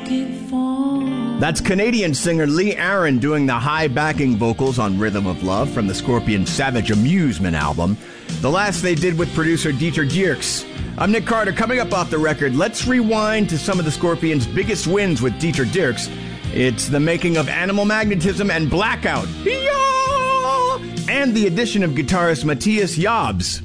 That's Canadian singer Lee Aaron doing the high backing vocals on Rhythm of Love from the Scorpions' Savage Amusement album, the last they did with producer Dieter Dierks. I'm Nick Carter. Coming up off the record, let's rewind to some of the Scorpions' biggest wins with Dieter Dierks. It's the making of Animal Magnetism and Blackout. Yeah! And the addition of guitarist Matthias Jobs.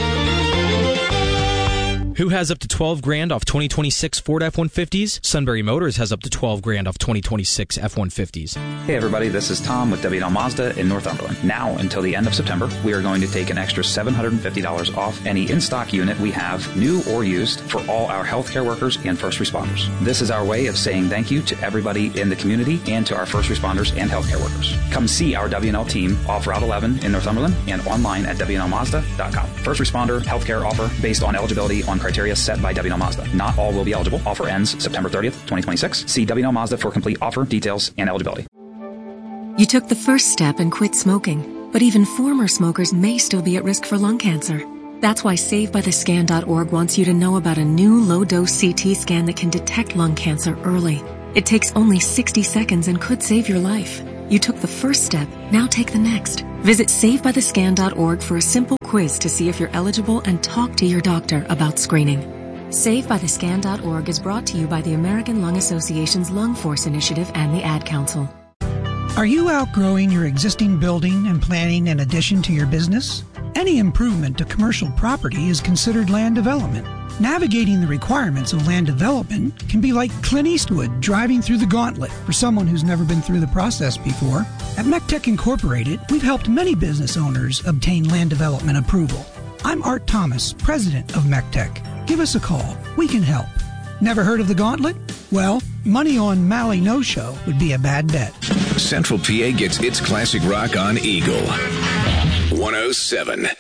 Who has up to $12,000 off 2026 Ford F-150s? Sunbury Motors has up to $12,000 off 2026 F-150s. Hey everybody, this is Tom with W&L Mazda in Northumberland. Now until the end of September, we are going to take an extra $750 off any in-stock unit we have, new or used, for all our healthcare workers and first responders. This is our way of saying thank you to everybody in the community and to our first responders and healthcare workers. Come see our W&L team off Route 11 in Northumberland and online at WNLMazda.com. First responder healthcare offer based on eligibility on criteria set by W&L Mazda. Not all will be eligible. Offer ends September 30th, 2026. See W&L Mazda for complete offer, details, and eligibility. You took the first step and quit smoking, but even former smokers may still be at risk for lung cancer. That's why SaveByTheScan.org wants you to know about a new low-dose CT scan that can detect lung cancer early. It takes only 60 seconds and could save your life. You took the first step, now take the next. Visit SaveByTheScan.org for a simple quiz to see if you're eligible and talk to your doctor about screening. SaveByTheScan.org is brought to you by the American Lung Association's Lung Force Initiative and the Ad Council. Are you outgrowing your existing building and planning an addition to your business? Any improvement to commercial property is considered land development. Navigating the requirements of land development can be like Clint Eastwood driving through the gauntlet for someone who's never been through the process before. At MECTEC Incorporated, we've helped many business owners obtain land development approval. I'm Art Thomas, president of MECTEC. Give us a call. We can help. Never heard of the gauntlet? Well, money on Mally No Show would be a bad bet. Central PA gets its classic rock on Eagle 107.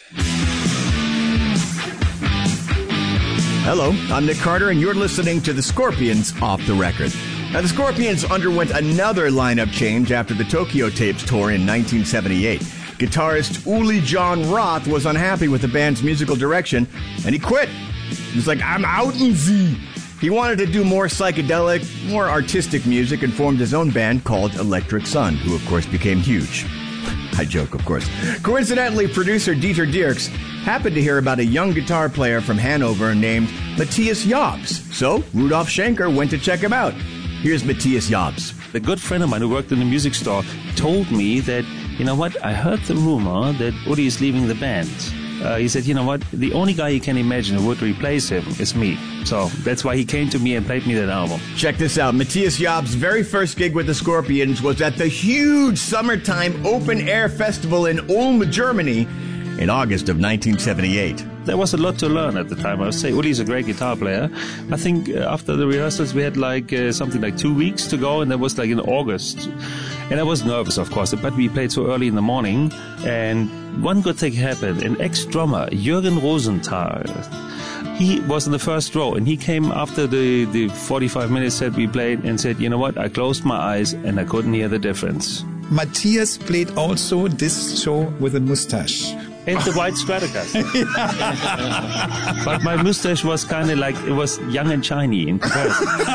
Hello, I'm Nick Carter, and you're listening to the Scorpions Off the Record. Now, the Scorpions underwent another lineup change after the Tokyo Tapes tour in 1978. Guitarist Uli John Roth was unhappy with the band's musical direction, and he quit. He was like, I'm out in Z. He wanted to do more psychedelic, more artistic music and formed his own band called Electric Sun, who, of course, became huge. I joke, of course. Coincidentally, producer Dieter Dierks happened to hear about a young guitar player from Hanover named Matthias Jobs. So Rudolf Schenker went to check him out. Here's Matthias Jobs. A good friend of mine who worked in the music store told me that, you know what, I heard the rumor that Uli is leaving the band. He said, you know what, the only guy you can imagine who would replace him is me. So that's why he came to me and played me that album. Check this out. Matthias Jobs' very first gig with the Scorpions was at the huge summertime open-air festival in Ulm, Germany in August of 1978. There was a lot to learn at the time. I would say Uli's a great guitar player. I think after the rehearsals we had something like 2 weeks to go, and that was like in August. And I was nervous, of course, but we played so early in the morning. And one good thing happened. An ex-drummer, Jürgen Rosenthal, he was in the first row, and he came after the 45 minutes that we played and said, you know what, I closed my eyes and I couldn't hear the difference. Matthias played also this show with a mustache. And the white Stratocaster. But my mustache was kind of like, it was young and shiny in comparison.